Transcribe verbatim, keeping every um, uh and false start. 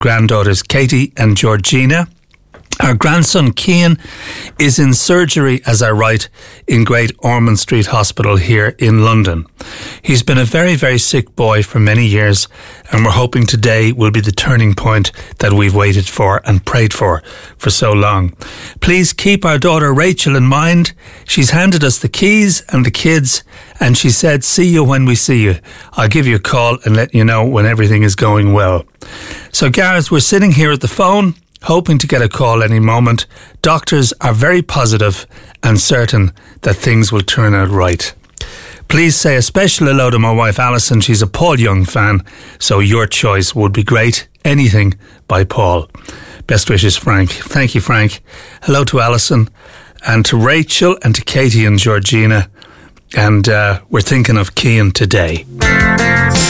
granddaughters Katie and Georgina. Our grandson Cian is in surgery as I write in Great Ormond Street Hospital here in London. He's been a very, very sick boy for many years, and we're hoping today will be the turning point that we've waited for and prayed for for so long. Please keep our daughter Rachel in mind. She's handed us the keys and the kids, and she said, see you when we see you. I'll give you a call and let you know when everything is going well. So Gareth, we're sitting here at the phone, hoping to get a call any moment. Doctors are very positive and certain that things will turn out right. Please say a special hello to my wife Alison. She's a Paul Young fan, so your choice would be great. Anything by Paul. Best wishes, Frank. Thank you, Frank. Hello to Alison and to Rachel and to Katie and Georgina. And uh, we're thinking of Cian today.